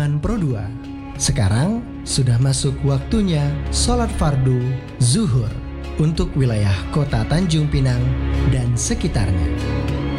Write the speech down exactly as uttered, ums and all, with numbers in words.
Budiman Pro dua. Sekarang sudah masuk waktunya sholat fardu zuhur untuk wilayah kota Tanjung Pinang dan sekitarnya.